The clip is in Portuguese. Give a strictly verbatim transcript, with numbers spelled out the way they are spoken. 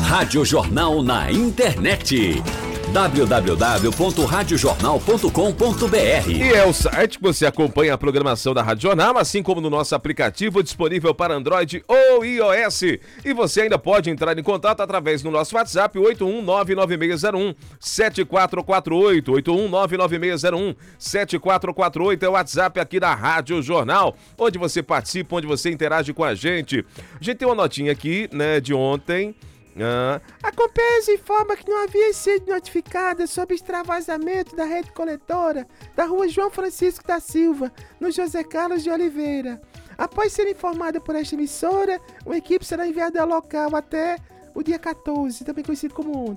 Rádio Jornal na internet. w w w ponto rádio jornal ponto com ponto b r. E é o site que você acompanha a programação da Rádio Jornal, assim como no nosso aplicativo disponível para Android ou iOS. E você ainda pode entrar em contato através do nosso WhatsApp oito um nove nove seis zero um sete quatro quatro oito. oito um nove nove seis zero um sete quatro quatro oito é o WhatsApp aqui da Rádio Jornal, onde você participa, onde você interage com a gente. A gente tem uma notinha aqui, né, de ontem. Ah, a Compesa informa que não havia sido notificada sobre extravasamento da rede coletora da rua João Francisco da Silva, no José Carlos de Oliveira. Após ser informada por esta emissora, uma equipe será enviada ao local até o dia quatorze, também conhecido como ontem.